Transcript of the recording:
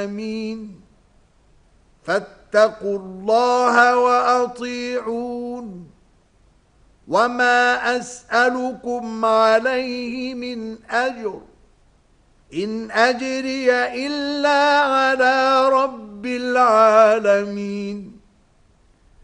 آمين. فاتقوا الله وأطيعون. وما أسألكم عليه من أجر، إن أجري إلا على رب العالمين.